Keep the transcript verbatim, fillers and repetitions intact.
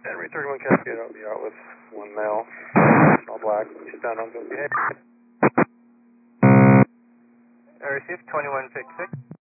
Henry thirty-one Cascade, I'll be out with one male, all black, eastbound on good behavior. I received twenty-one sixty-six.